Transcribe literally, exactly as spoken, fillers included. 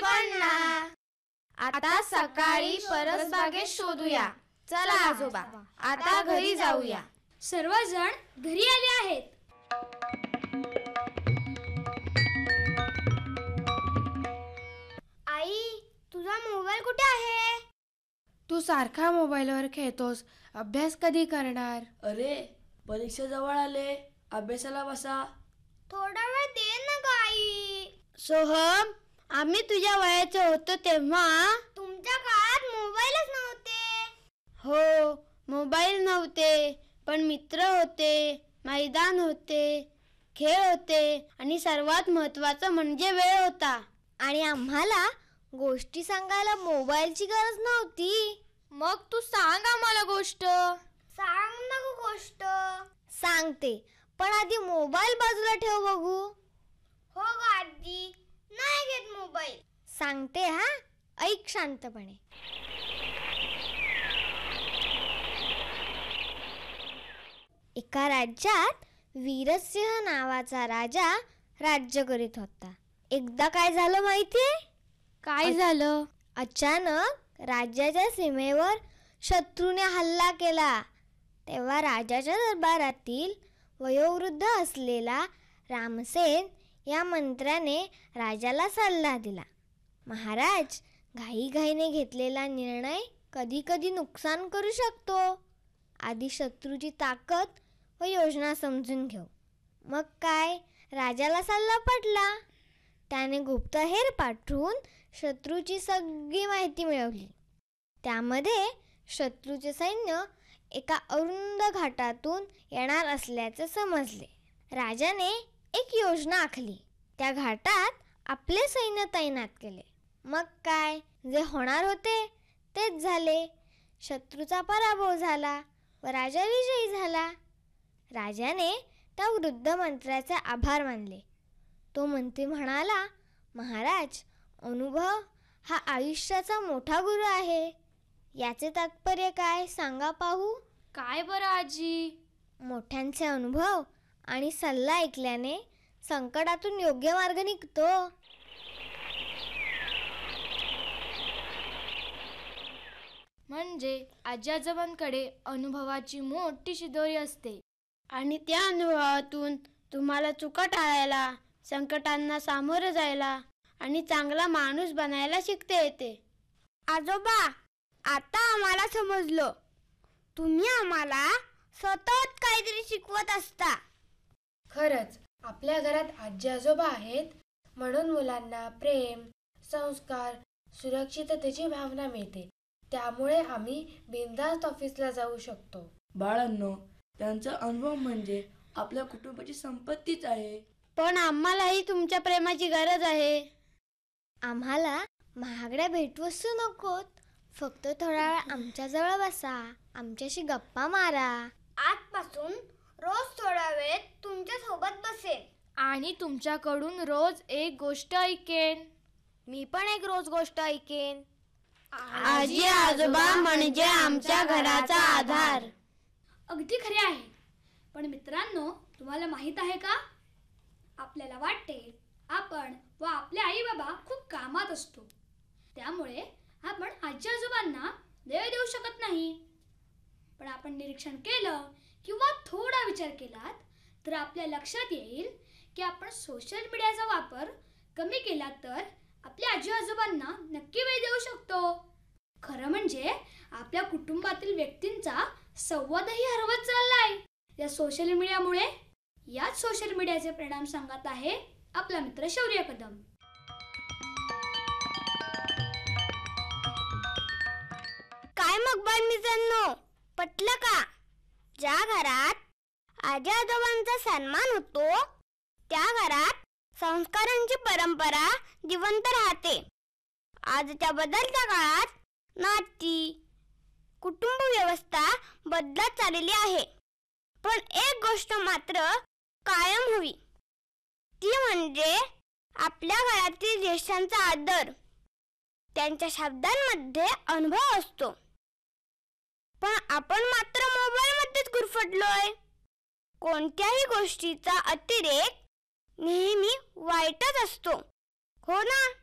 पण ना. आता सकाळी परसबागेत शोधूया. चला आजोबा, आता घरी जाऊया. सर्वजण घरी आले आहेत. आई, तुझा मोबाईल कुठे आहे? तू सारखा मोबाईलवर खेळतोस, अभ्यास कधी करणार? अरे, परीक्षा जवळ आले, अभ्यासाला बसा. थोडा वेळ दे ना ग आई. सोहम, आम्ही तुझ्या वयाचे होतो तेव्हा तुमच्या काळात मोबाईलच नव्हते. हो, मोबाईल नव्हते, पण मित्र होते, मैदान होते, खेळ होते आणि सर्वात महत्त्वाचं म्हणजे वेळ होता. आणि आम्हाला गोष्टी सांगायला मोबाईलची गरज नव्हती. मग तू सांग आम्हाला गोष्ट. सांग ना ग गोष्ट. सांगते, पण आधी मोबाईल बाजूला ठेव बघू. हो ग आजी, नाही घेत मोबाईल. सांगते हा, ऐक शांतपणे. एका राज्यात वीरसिंह नावाचा राजा राज्य करीत होता. एकदा काय झालं माहितीये? काय झालं? अचानक राज्याच्या सीमेवर शत्रूने हल्ला केला. तेव्हा राजाच्या दरबारातील वयोवृद्ध असलेला रामसेन या मंत्र्याने राजाला सल्ला दिला. महाराज, घाईघाईने घेतलेला निर्णय कधी कधी नुकसान करू शकतो. आधी शत्रूची ताकद व योजना समजून घेऊ. मग काय, राजाला सल्ला पटला. त्याने गुप्तहेर पाठवून शत्रूची सगळी माहिती मिळवली. त्यामध्ये शत्रूचे सैन्य एका अरुंद घाटातून येणार असल्याचे समजले. राजाने एक योजना आखली. त्या घाटात आपले सैन्य तैनात केले. मग काय, जे होणार होते तेच झाले. शत्रूचा पराभव झाला व राजा विजयी झाला. राजाने त्या वृद्ध मंत्र्याचे आभार मानले. तो मंत्री म्हणाला, महाराज, अनुभव हा आयुष्याचा मोठा गुरु आहे. याचे तात्पर्य काय सांगा पाहू? काय बरं आजी? मोठ्यांचे अनुभव आणि सल्ला ऐकल्याने संकटातून योग्य मार्ग निघतो. म्हणजे आजी आजोबांकडे अनुभवाची मोठी शिदोरी असते. आणि त्या अनुभवातून तुम्हाला चुका टाळायला, संकटांना सामोरं जायला आणि चांगला माणूस बनायला शिकता येते. आजोबा, आता आम्हाला समजलं. तुम्ही आम्हाला सतत काहीतरी शिकवत असता. खरंच, आपल्या घरात आजी आजोबा आहेत म्हणून मुलांना प्रेम, संस्कार, सुरक्षिततेची भावना मिळते. त्यामुळे आम्ही बिनधास्त ऑफिसला जाऊ शकतो. बाळांनो, त्यांचा अनुभव म्हणजे आपल्या कुटुंबाची संपत्तीच आहे. पण आम्हालाही तुमच्या प्रेमाची गरज आहे. आम्हाला महागड्या भेटवस्तू नकोत. फक्त थोडा वेळ आमच्याजवळ बसा, आमच्याशी गप्पा मारा. आजपासून रोज थोडा वेळ तुमच्या सोबत बसेन आणि तुमच्याकडून रोज एक गोष्ट ऐकेन. मी पण एक रोज गोष्ट ऐकेन. आजी आजोबा म्हणजे आमच्या घराचा आधार. अगदी खरे आहे. पण मित्रांनो, तुम्हाला माहित आहे का, आपल्याला वाटते आपण व आपले आई बाबा खूप कामात असतो, त्यामुळे आपण आजी आजोबांना वेळ देऊ शकत नाही. पण आपण निरीक्षण केलं किंवा थोडा विचार केलात तर आपल्या लक्षात येईल की आपण सोशल मीडियाचा वापर कमी केला तर आपल्या आजी आजोबांना नक्की वेळ देऊ शकतो. खरं म्हणजे आपल्या कुटुंबातील व्यक्तींचा संवादही हरवत चाललाय या सोशल मीडियामुळे. याच सोशल मीडियाचे परिणाम सांगत आहे आपला मित्र शौर्य कदम. काय मग बाळ मित्रांनो, पटलं का? ज्या घरात आजी आजोबांचा सन्मान होतो त्या घरात संस्कारांची परंपरा जिवंत राहते. आजच्या बदलत्या काळात नाती, कुटुंब व्यवस्था बदलत चाललेली आहे. पण एक गोष्ट मात्र कायम हवी, ती म्हणजे आपल्या घरातील ज्येष्ठांचा आदर. त्यांच्या शब्दांमध्ये अनुभव असतो. पण आपण मात्र मोबाईलमध्येच गुरफटलोय. कोणत्याही गोष्टीचा अतिरेक नेहमी वाईटच असतो, हो ना?